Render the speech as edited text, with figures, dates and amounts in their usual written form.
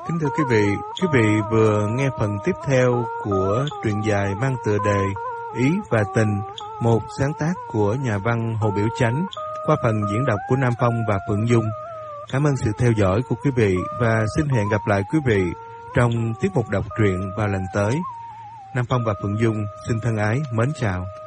Kính thưa quý vị vừa nghe phần tiếp theo của truyện dài mang tựa đề Ý và Tình, một sáng tác của nhà văn Hồ Biểu Chánh qua phần diễn đọc của Nam Phong và Phượng Dung. Cảm ơn sự theo dõi của quý vị và xin hẹn gặp lại quý vị trong tiết mục đọc truyện vào lần tới. Nam Phong và Phượng Dung xin thân ái mến chào.